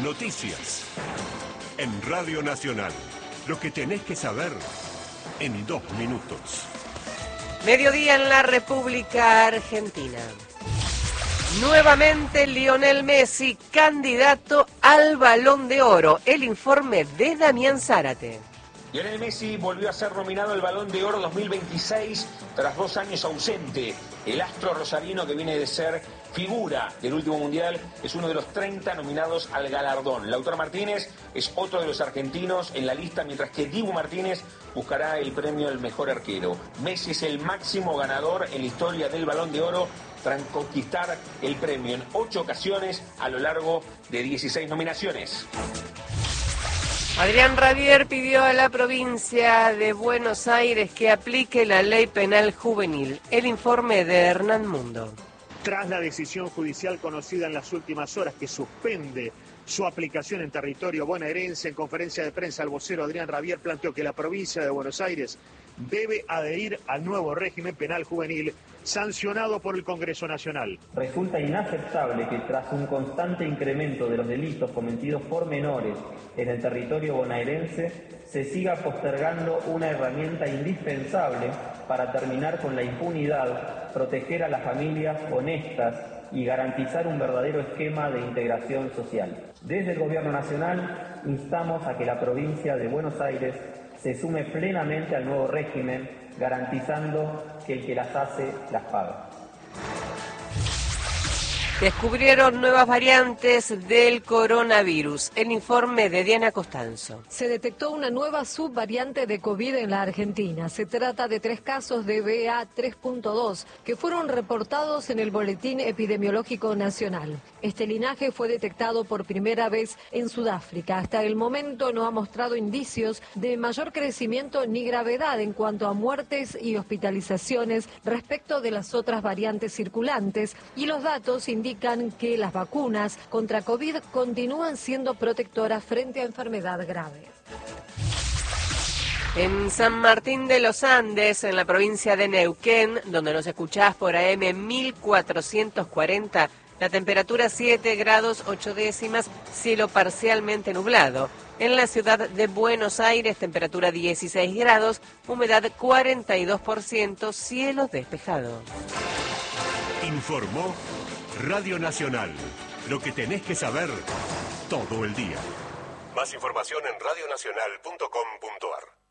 Noticias. En Radio Nacional. Lo que tenés que saber en 2 minutos. Mediodía en la República Argentina. Nuevamente Lionel Messi, candidato al Balón de Oro. El informe de Damián Zárate. Lionel Messi volvió a ser nominado al Balón de Oro 2026 tras 2 años ausente. El astro rosarino, que viene de ser figura del último mundial, es uno de los 30 nominados al galardón. Lautaro Martínez es otro de los argentinos en la lista, mientras que Dibu Martínez buscará el premio al mejor arquero. Messi es el máximo ganador en la historia del Balón de Oro, tras conquistar el premio en 8 ocasiones a lo largo de 16 nominaciones. Adrián Rabier pidió a la provincia de Buenos Aires que aplique la ley penal juvenil. El informe de Hernán Mundo. Tras la decisión judicial conocida en las últimas horas que suspende su aplicación en territorio bonaerense, en conferencia de prensa el vocero Adrián Rabier planteó que la provincia de Buenos Aires debe adherir al nuevo régimen penal juvenil sancionado por el Congreso Nacional. Resulta inaceptable que tras un constante incremento de los delitos cometidos por menores en el territorio bonaerense se siga postergando una herramienta indispensable para terminar con la impunidad, proteger a las familias honestas y garantizar un verdadero esquema de integración social. Desde el Gobierno Nacional instamos a que la provincia de Buenos Aires se sume plenamente al nuevo régimen, garantizando que el que las hace las paga. Descubrieron nuevas variantes del coronavirus. El informe de Diana Costanzo. Se detectó una nueva subvariante de COVID en la Argentina. Se trata de 3 casos de BA.3.2 que fueron reportados en el Boletín Epidemiológico Nacional. Este linaje fue detectado por primera vez en Sudáfrica. Hasta el momento no ha mostrado indicios de mayor crecimiento ni gravedad en cuanto a muertes y hospitalizaciones respecto de las otras variantes circulantes, y los datos indican que las vacunas contra COVID continúan siendo protectoras frente a enfermedad grave. En San Martín de los Andes, en la provincia de Neuquén, donde nos escuchás por AM 1440, la temperatura 7 grados 8 décimas, cielo parcialmente nublado. En la ciudad de Buenos Aires, temperatura 16 grados, humedad 42%, cielo despejado. Informó Radio Nacional. Lo que tenés que saber todo el día. Más información en radionacional.com.ar.